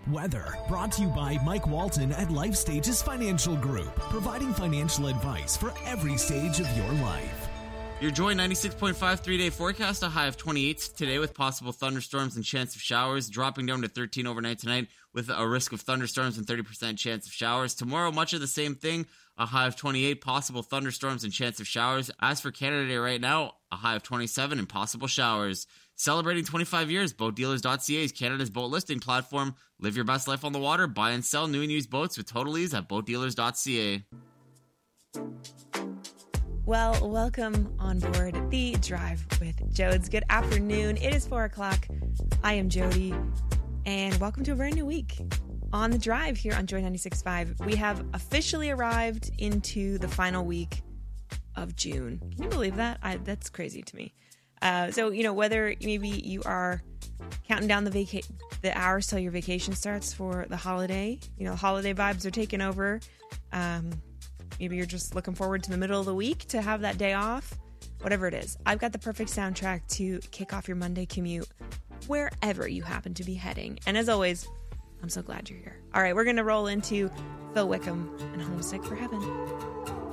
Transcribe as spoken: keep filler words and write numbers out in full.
Weather, brought to you by Mike Walton at Life Stages Financial Group, providing financial advice for every stage of your life. Your Joy ninety-six point five three-day forecast, a high of twenty-eight today with possible thunderstorms and chance of showers, dropping down to thirteen overnight tonight with a risk of thunderstorms and thirty percent chance of showers. Tomorrow, much of the same thing, a high of twenty-eight, possible thunderstorms and chance of showers. As for Canada Day right now, a high of twenty-seven and possible showers. Celebrating twenty-five years, boat dealers dot c a is Canada's boat listing platform. Live your best life on the water. Buy and sell new and used boats with total ease at boat dealers dot c a. Well, welcome on board The Drive with Jodes. Good afternoon. It is four o'clock. I am Jody, and welcome to a brand new week on The Drive here on Joy ninety-six point five. We have officially arrived into the final week of June. Can you believe that? I, that's crazy to me. Uh, so, you know, whether maybe you are counting down the vaca- the hours till your vacation starts for the holiday, you know, holiday vibes are taking over. Um, maybe you're just looking forward to the middle of the week to have that day off. Whatever it is, I've got the perfect soundtrack to kick off your Monday commute wherever you happen to be heading. And as always, I'm so glad you're here. All right, we're going to roll into Phil Wickham and Homesick for Heaven.